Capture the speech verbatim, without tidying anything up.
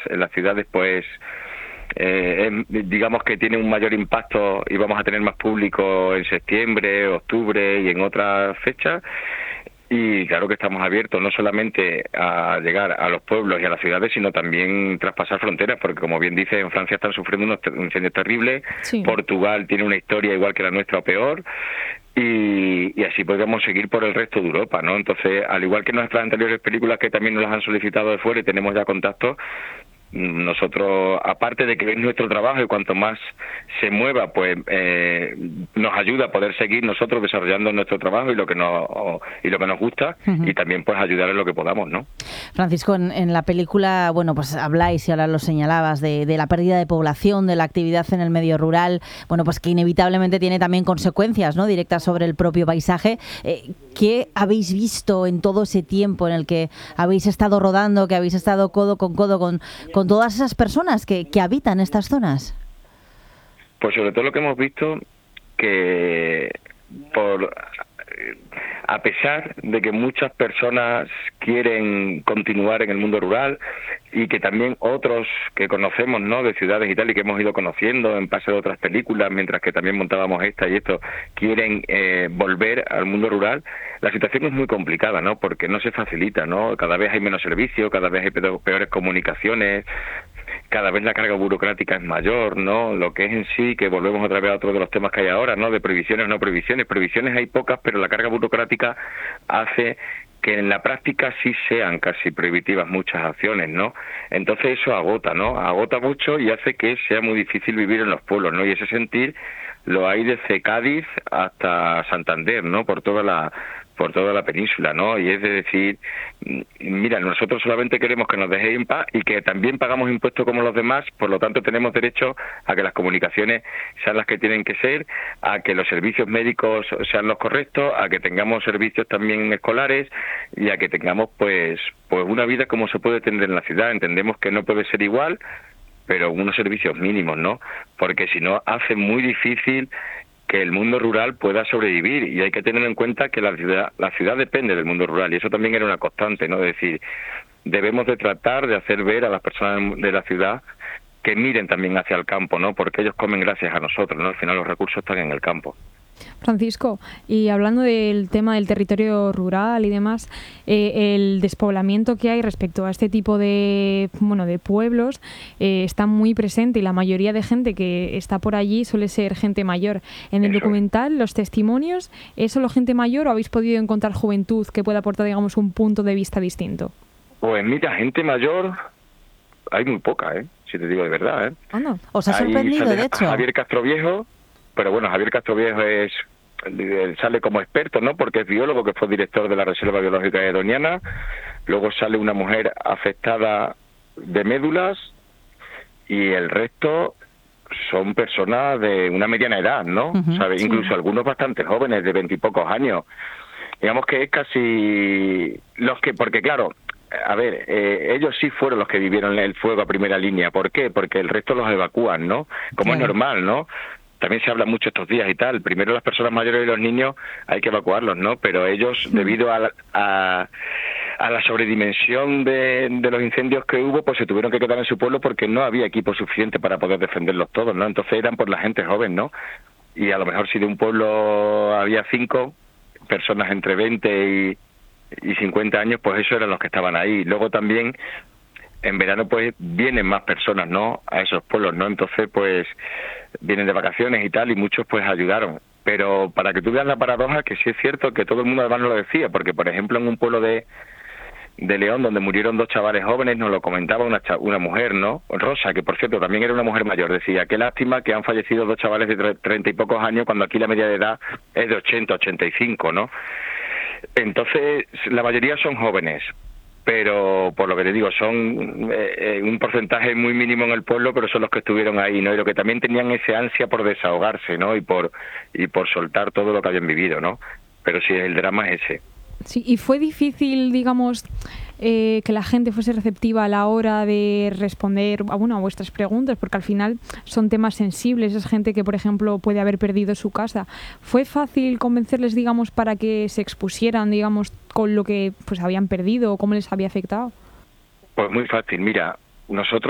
en las ciudades, pues eh, digamos que tiene un mayor impacto y vamos a tener más público en septiembre, octubre y en otras fechas. Y claro que estamos abiertos no solamente a llegar a los pueblos y a las ciudades, sino también traspasar fronteras, porque como bien dice, en Francia están sufriendo unos incendios terribles, sí. Portugal tiene una historia igual que la nuestra o peor, y, y así podríamos seguir por el resto de Europa, ¿no? Entonces, al igual que nuestras anteriores películas que también nos las han solicitado de fuera y tenemos ya contactos, nosotros, aparte de que es nuestro trabajo y cuanto más se mueva, pues eh, nos ayuda a poder seguir nosotros desarrollando nuestro trabajo y lo que nos y lo que nos gusta, uh-huh. y también pues ayudar en lo que podamos, ¿no? Francisco, en, en la película, bueno, pues habláis y ahora lo señalabas de, de la pérdida de población, de la actividad en el medio rural, bueno, pues que inevitablemente tiene también consecuencias, ¿no?, directas sobre el propio paisaje. Eh, ¿Qué habéis visto en todo ese tiempo en el que habéis estado rodando, que habéis estado codo con codo con, con con todas esas personas que, que habitan estas zonas? Pues sobre todo lo que hemos visto, que por a pesar de que muchas personas quieren continuar en el mundo rural y que también otros que conocemos, ¿no?, de ciudades y tal, y que hemos ido conociendo en base de otras películas, mientras que también montábamos esta y esto, quieren eh, volver al mundo rural, la situación es muy complicada, ¿no?, porque no se facilita, ¿no? Cada vez hay menos servicios, cada vez hay peores comunicaciones, cada vez la carga burocrática es mayor, ¿no? Lo que es en sí, que volvemos otra vez a otro de los temas que hay ahora, ¿no?, de prohibiciones o no prohibiciones. Prohibiciones hay pocas, pero la carga burocrática hace que en la práctica sí sean casi prohibitivas muchas acciones, ¿no? Entonces eso agota, ¿no? Agota mucho y hace que sea muy difícil vivir en los pueblos, ¿no? Y ese sentir lo hay desde Cádiz hasta Santander, ¿no?, por toda la por toda la península, ¿no? Y es de decir, mira, nosotros solamente queremos que nos dejéis en paz y que también pagamos impuestos como los demás, por lo tanto tenemos derecho a que las comunicaciones sean las que tienen que ser, a que los servicios médicos sean los correctos, a que tengamos servicios también escolares y a que tengamos pues pues una vida como se puede tener en la ciudad. Entendemos que no puede ser igual, pero unos servicios mínimos, ¿no? Porque si no hace muy difícil que el mundo rural pueda sobrevivir, y hay que tener en cuenta que la ciudad la ciudad depende del mundo rural, y eso también era una constante, ¿no? Es decir, debemos de tratar de hacer ver a las personas de la ciudad que miren también hacia el campo, ¿no? Porque ellos comen gracias a nosotros, ¿no? Al final los recursos están en el campo. Francisco, y hablando del tema del territorio rural y demás, eh, el despoblamiento que hay respecto a este tipo de bueno de pueblos eh, está muy presente, y la mayoría de gente que está por allí suele ser gente mayor. En el Eso. documental, los testimonios, ¿es solo gente mayor o habéis podido encontrar juventud que pueda aportar, digamos, un punto de vista distinto? Pues mira, gente mayor hay muy poca, ¿eh? Si te digo de verdad, ¿eh? Oh, no. ¿Os ha sorprendido, sale de hecho? Javier Castroviejo, pero bueno, Javier Castroviejo es sale como experto, ¿no?, porque es biólogo, que fue director de la Reserva Biológica de Doñana. Luego sale una mujer afectada de médulas y el resto son personas de una mediana edad, ¿no? Uh-huh, ¿sabes? Sí. Incluso algunos bastante jóvenes, de veintipocos años. Digamos que es casi los que, porque claro, a ver, eh, ellos sí fueron los que vivieron el fuego a primera línea. ¿Por qué? Porque el resto los evacúan, ¿no? Como claro. Es normal, ¿no? También se habla mucho estos días y tal. Primero las personas mayores y los niños hay que evacuarlos, ¿no? Pero ellos, sí. debido a la, a, a la sobredimensión de, de los incendios que hubo, pues se tuvieron que quedar en su pueblo porque no había equipo suficiente para poder defenderlos todos, ¿no? Entonces eran por la gente joven, ¿no? Y a lo mejor si de un pueblo había cinco personas entre veinte y, y cincuenta años, pues esos eran los que estaban ahí. Luego también en verano pues vienen más personas, ¿no?, a esos pueblos, ¿no? Entonces pues vienen de vacaciones y tal, y muchos pues ayudaron. Pero para que tú veas la paradoja, que sí es cierto que todo el mundo además no lo decía, porque por ejemplo en un pueblo de de León donde murieron dos chavales jóvenes, nos lo comentaba una una mujer, ¿no?, Rosa, que por cierto también era una mujer mayor, decía, qué lástima que han fallecido dos chavales de treinta y pocos años cuando aquí la media de edad es de ochenta, ochenta y cinco, ¿no? Entonces la mayoría son jóvenes, pero por lo que te digo, son eh, un porcentaje muy mínimo en el pueblo, pero son los que estuvieron ahí, ¿no? Y lo que también tenían ese ansia por desahogarse, ¿no? Y por y por soltar todo lo que habían vivido, ¿no? Pero sí, el drama es ese. Sí, y fue difícil, digamos, eh, que la gente fuese receptiva a la hora de responder a, bueno, a vuestras preguntas, porque al final son temas sensibles, es gente que, por ejemplo, puede haber perdido su casa. ¿Fue fácil convencerles, digamos, para que se expusieran, digamos, con lo que pues habían perdido o cómo les había afectado? Pues muy fácil, mira, nosotros